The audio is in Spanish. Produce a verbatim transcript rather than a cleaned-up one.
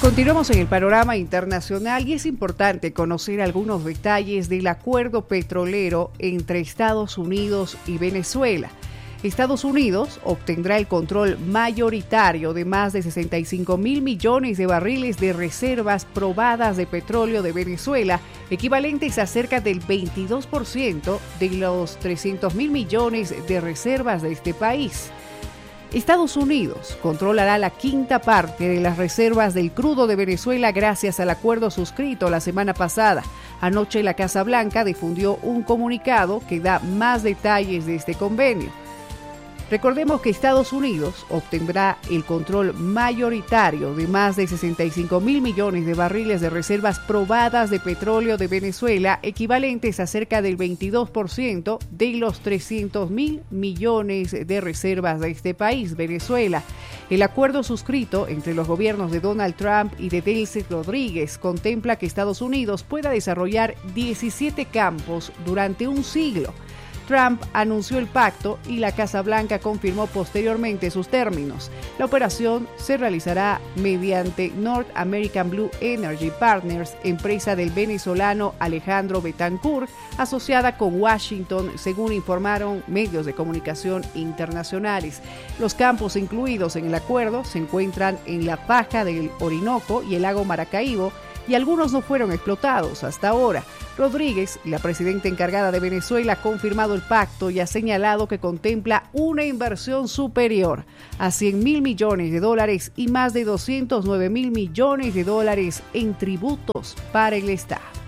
Continuamos en el panorama internacional y es importante conocer algunos detalles del acuerdo petrolero entre Estados Unidos y Venezuela. Estados Unidos obtendrá el control mayoritario de más de sesenta y cinco mil millones de barriles de reservas probadas de petróleo de Venezuela, equivalentes a cerca del veintidós por ciento de los trescientos mil millones de reservas de este país. Estados Unidos controlará la quinta parte de las reservas del crudo de Venezuela gracias al acuerdo suscrito la semana pasada. Anoche la Casa Blanca difundió un comunicado que da más detalles de este convenio. Recordemos que Estados Unidos obtendrá el control mayoritario de más de sesenta y cinco mil millones de barriles de reservas probadas de petróleo de Venezuela, equivalentes a cerca del veintidós por ciento de los trescientos mil millones de reservas de este país, Venezuela. El acuerdo suscrito entre los gobiernos de Donald Trump y de Delcy Rodríguez contempla que Estados Unidos pueda desarrollar diecisiete campos durante un siglo. Trump anunció el pacto y la Casa Blanca confirmó posteriormente sus términos. La operación se realizará mediante North American Blue Energy Partners, empresa del venezolano Alejandro Betancourt, asociada con Washington, según informaron medios de comunicación internacionales. Los campos incluidos en el acuerdo se encuentran en la Faja del Orinoco y el lago Maracaibo, y algunos no fueron explotados hasta ahora. Rodríguez, la presidenta encargada de Venezuela, ha confirmado el pacto y ha señalado que contempla una inversión superior a cien mil millones de dólares y más de doscientos nueve mil millones de dólares en tributos para el Estado.